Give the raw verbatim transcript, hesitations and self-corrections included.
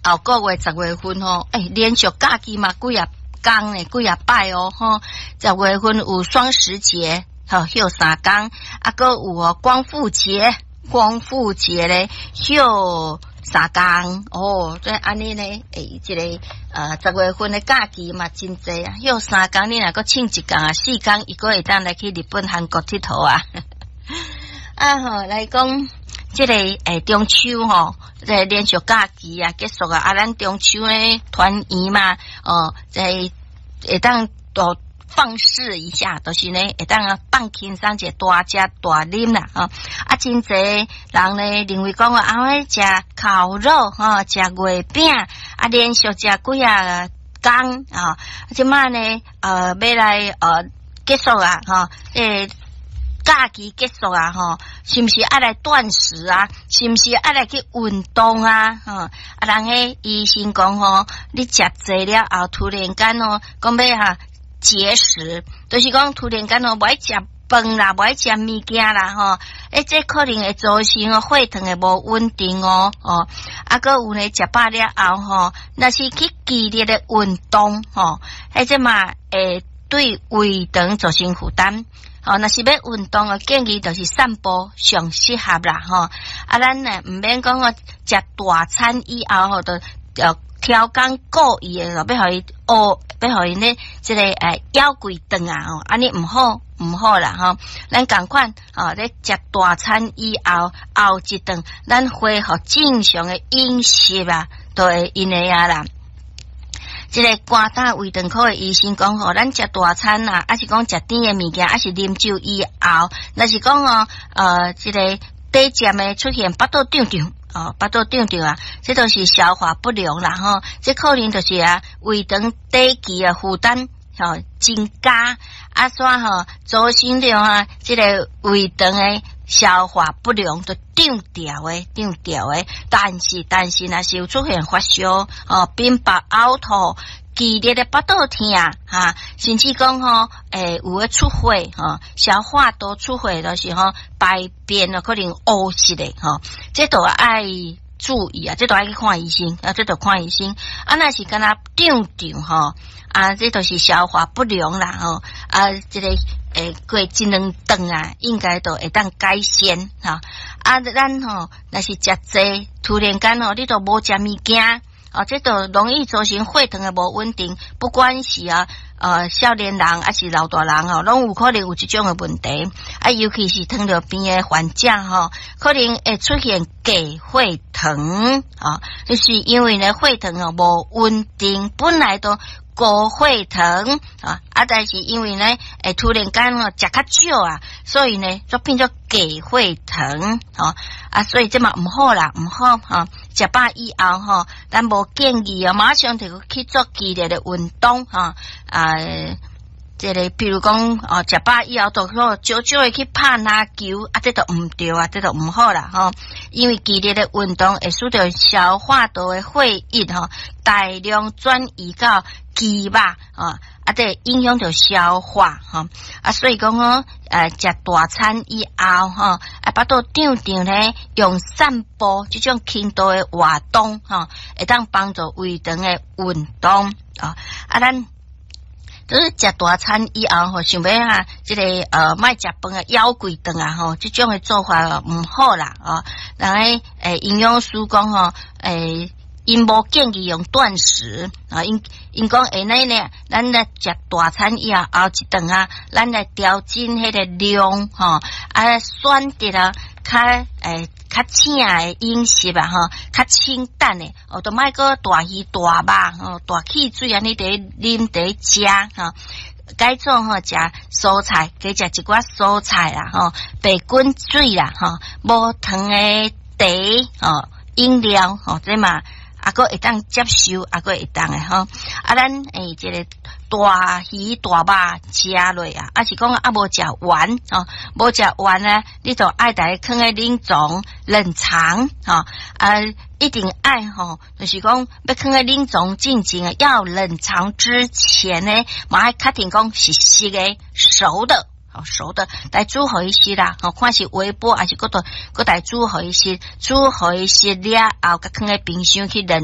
后个月十月份吼，诶、欸，连续假期嘛几啊天呢，几啊摆哦吼。十月份有双十节，吼休三天，啊个有哦光复节，光复节咧休三天哦。所以安尼呢，诶、欸，这个呃十月份的假期嘛真济啊，休三天，你若个请一天啊，四天伊个会当来去日本、韩国佚佗啊。啊吼，来讲。这个诶、欸、中秋吼，这个连续假期啊结束啊，啊咱中秋咧团圆嘛，哦，在会当多放肆一下，就是呢会当放轻松者大食大啉啦，吼、哦、啊真侪人呢认为讲啊，爱食烤肉吼，食月饼啊，连续食几啊天啊，即摆呢呃要来呃结束啊，吼诶。假期结束啊，吼，是毋是爱来断食啊？是毋是爱来去运动啊？吼、啊，啊，人诶医生讲吼，你食济了后，突然间哦，讲要哈节食，就是讲突然间哦，无爱食饭啦，无爱食物件啦，吼，诶，这可能会造成哦血糖诶无稳定哦，哦，啊，个有呢食饱了后吼，若是去激烈诶运动吼，迄只嘛会对胃肠造成负担。哦，若是要运动啊，建议就是散步上适合啦，吼、哦。啊，咱呢毋免讲哦，食大餐以后吼，就要挑工故意诶，要互伊哦，要互伊呢，即、这个诶腰椎长啊，吼，安尼毋好毋好啦，吼、哦。咱共款哦，咧食大餐以后后一顿，咱恢复正常诶饮食啊，都会因诶啊啦。即个肝胆胃肠科诶医生讲吼，咱食大餐啊，还是讲食甜诶物件，还是啉酒以后，若是讲哦，呃，即、这个短暂诶出现腹肚胀胀，哦，腹肚胀胀啊，这都是消化不良啦吼，这可能就是啊胃肠短期啊负担吼增加，啊煞吼造成了啊，即、这个胃肠诶消化不良就胀掉诶，胀掉诶。但是但是若是有出现发烧哦，并发呕吐、激烈的腹肚痛哈，甚至讲吼，诶、欸、有诶出血吼，消化道出血就是吼排便啊可能乌实诶吼，这都爱注意啊，这都爱去看医生啊，这都看医生啊，若是敢若胀胀吼啊，这都是消化不良啦吼啊，这个。诶，过一两顿啊，应该都会当改善哈。啊，咱吼，若是食济，突然间吼，你都无食物件，哦，这都容易造成血糖诶无稳定。不管是啊，呃，少年人还是老大人吼，拢有可能有这种诶问题。啊，尤其是糖尿病诶患者吼，可能会出现低血糖啊，就是因为呢血糖哦无稳定，本来都。高血糖啊，啊，但是因为呢，诶，突然间哦食较少啊，所以呢，就变做低血糖，哦，啊，所以这嘛唔好啦，唔好哈，食饱以后哈，咱无建议啊，马上就去做激烈的运动哈，啊，这个譬如讲哦，食饱以后就说少少的去拍篮球，啊，这都唔对啊，这都唔好啦，哈，因为激烈的运动会使得消化道的血液哈大量转移到。肌肉啊，啊，对，影响到消化哈啊，所以讲哦，呃，食大餐以后哈，啊，腹肚胀胀咧，用散步这种轻度的活动哈，会当帮助胃肠的运动啊，啊，咱就是食大餐以后吼，想要哈，这个呃，卖食饭啊，腰椎长啊吼，这种的做法唔好啦啊，人诶诶，营养师讲吼，诶。因无建议用断食啊，因因讲下呢呢，咱来食大餐以后后一顿啊，咱来调整迄个量吼，啊选择啊较诶较轻诶饮食啊吼，较清淡诶，哦，都莫个大鱼大肉吼，大汽水安尼伫啉伫食吼。改种吼食蔬菜，加食一寡蔬菜啦吼，白滚水啦吼，无糖诶茶吼，饮料吼，这嘛。啊，个会当接受，啊个会当诶吼。啊，咱诶，这个大鱼大肉食落啊，啊是讲啊无食完哦，无食完呢，你就爱在放喺冷藏冷藏吼，啊一定爱吼，就是讲要放喺冷藏进前啊，要冷藏之前呢，嘛爱确定讲是熟诶熟的。好熟的，来煮好一些啦，好看是微波还是嗰度嗰来煮好一些，煮好一些了后，甲放喺冰箱去冷。